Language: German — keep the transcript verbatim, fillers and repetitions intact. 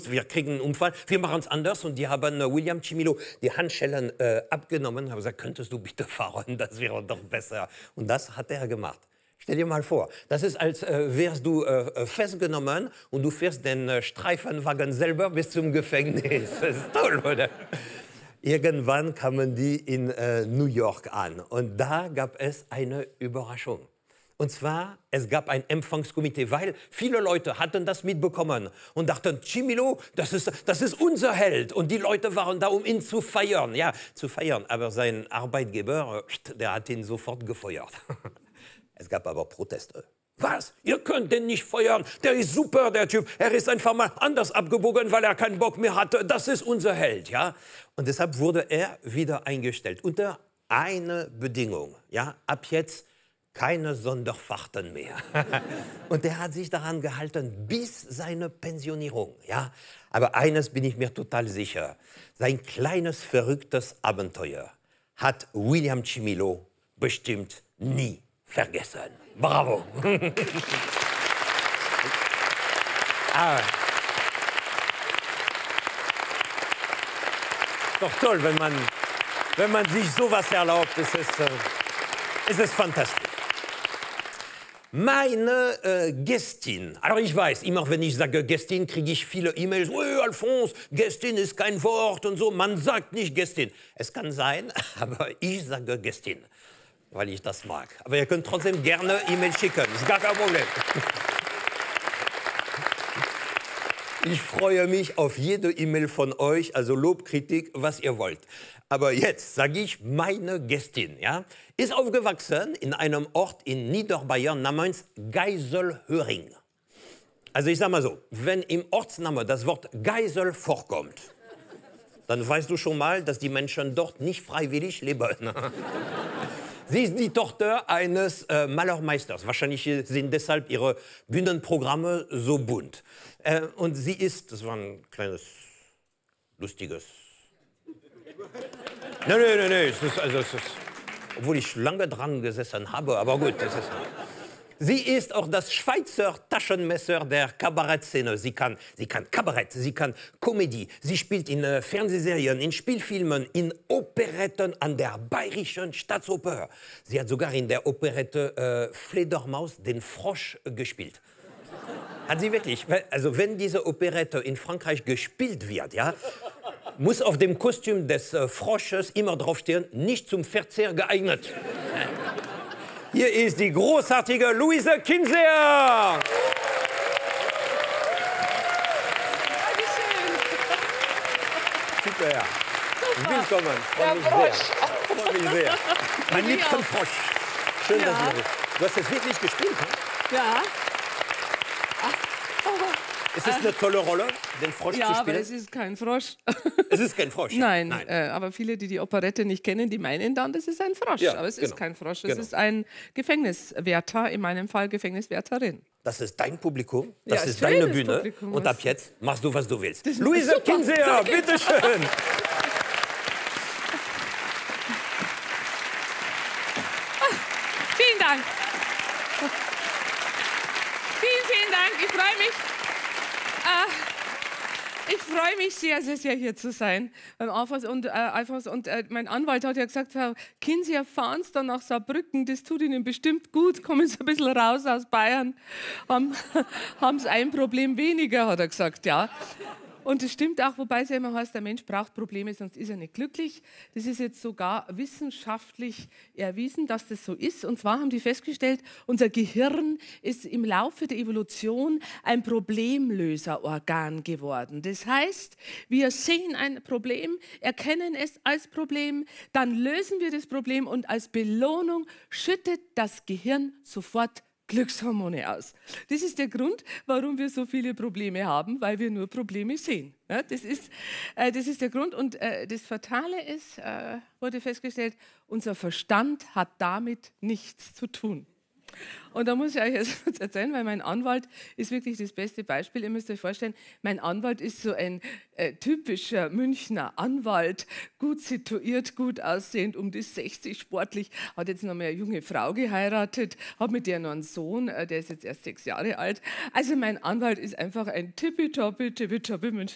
gut, wir kriegen einen Unfall, wir machen es anders. Und die haben äh, William Cimino die Handschellen äh, abgenommen und haben gesagt, könntest du bitte fahren, das wäre doch besser. Und das hat er gemacht. Stell dir mal vor, das ist, als äh, wärst du äh, festgenommen und du fährst den äh, Streifenwagen selber bis zum Gefängnis. Das ist toll, oder? Irgendwann kamen die in äh, New York an und da gab es eine Überraschung. Und zwar, es gab ein Empfangskomitee, weil viele Leute hatten das mitbekommen und dachten, Cimino, das ist, das ist unser Held. Und die Leute waren da, um ihn zu feiern. Ja, zu feiern. Aber sein Arbeitgeber, der hat ihn sofort gefeuert. Es gab aber Proteste. Was? Ihr könnt den nicht feuern. Der ist super, der Typ. Er ist einfach mal anders abgebogen, weil er keinen Bock mehr hatte. Das ist unser Held, ja. Und deshalb wurde er wieder eingestellt. Unter einer Bedingung, ja. Ab jetzt keine Sonderfahrten mehr. Und er hat sich daran gehalten bis seine Pensionierung, ja. Aber eines bin ich mir total sicher. Sein kleines, verrücktes Abenteuer hat William Cimino bestimmt nie vergessen. Bravo! Ah. Doch toll, wenn man, wenn man sich sowas erlaubt, ist es, äh, ist es fantastisch. Meine äh, Gästin, also ich weiß, immer wenn ich sage Gästin, kriege ich viele E-Mails. Oh, Alphonse, Gästin ist kein Wort und so. Man sagt nicht Gästin. Es kann sein, aber ich sage Gästin, weil ich das mag. Aber ihr könnt trotzdem gerne E-Mail schicken, ist gar kein Problem. Ich freue mich auf jede E-Mail von euch, also Lob, Kritik, was ihr wollt. Aber jetzt sage ich, meine Gästin, ja, ist aufgewachsen in einem Ort in Niederbayern namens Geiselhöring. Also ich sage mal so, wenn im Ortsname das Wort Geisel vorkommt, dann weißt du schon mal, dass die Menschen dort nicht freiwillig leben. Sie ist die Tochter eines äh, Malermeisters. Wahrscheinlich sind deshalb ihre Bühnenprogramme so bunt. Äh, und sie ist, das war ein kleines, lustiges... Nein, nein, nein, nein. Es ist, also, es ist, obwohl ich lange dran gesessen habe, aber gut. Das ist, sie ist auch das Schweizer Taschenmesser der Kabarettszene. Sie kann, sie kann Kabarett, sie kann Komödie. Sie spielt in äh, Fernsehserien, in Spielfilmen, in Operetten an der Bayerischen Staatsoper. Sie hat sogar in der Operette äh, Fledermaus den Frosch äh, gespielt. Hat sie wirklich? Also wenn diese Operette in Frankreich gespielt wird, ja, muss auf dem Kostüm des äh, Frosches immer draufstehen, nicht zum Verzehr geeignet. Hier ist die großartige Luise Kinseher. Super. Willkommen. Freue mich sehr. Freue mich sehr. Mein liebster Frosch. Schön, ja. Dass du bist. Du hast jetzt wirklich gespielt, ne? Ja. Ist das eine tolle Rolle, den Frosch ja, zu spielen? Ja, aber es ist kein Frosch. Es ist kein Frosch? Nein, Nein. Äh, aber viele, die die Operette nicht kennen, die meinen dann, das ist ein Frosch. Ja, aber es genau. ist kein Frosch, es Genau. ist ein Gefängniswärter, in meinem Fall Gefängniswärterin. Das ist dein Publikum, das ja, ist deine Bühne. Publikum, und ab jetzt machst du, was du willst. Das Luise Kinseher, bitteschön. Vielen Dank. Vielen, vielen Dank. Ich freue mich. Äh, ich freue mich sehr, sehr, sehr, hier zu sein beim Alphons. Und, äh, Alphons und äh, mein Anwalt hat ja gesagt, Frau Kinseher, fahren Sie dann nach Saarbrücken, das tut Ihnen bestimmt gut. Kommen Sie ein bisschen raus aus Bayern. Haben, haben Sie ein Problem weniger, hat er gesagt, ja. Und das stimmt auch, wobei es ja immer heißt, der Mensch braucht Probleme, sonst ist er nicht glücklich. Das ist jetzt sogar wissenschaftlich erwiesen, dass das so ist. Und zwar haben die festgestellt, unser Gehirn ist im Laufe der Evolution ein Problemlöserorgan geworden. Das heißt, wir sehen ein Problem, erkennen es als Problem, dann lösen wir das Problem und als Belohnung schüttet das Gehirn sofort Glückshormone aus. Das ist der Grund, warum wir so viele Probleme haben, weil wir nur Probleme sehen. Ja, das, ist, äh, das ist der Grund. Und äh, das Fatale ist, äh, wurde festgestellt, unser Verstand hat damit nichts zu tun. Und da muss ich euch jetzt was erzählen, weil mein Anwalt ist wirklich das beste Beispiel. Ihr müsst euch vorstellen, mein Anwalt ist so ein äh, typischer Münchner Anwalt, gut situiert, gut aussehend, um die sechzig, sportlich, hat jetzt noch mal eine junge Frau geheiratet, hat mit der noch einen Sohn, äh, der ist jetzt erst sechs Jahre alt. Also mein Anwalt ist einfach ein tippitoppi, tippitoppi Münchner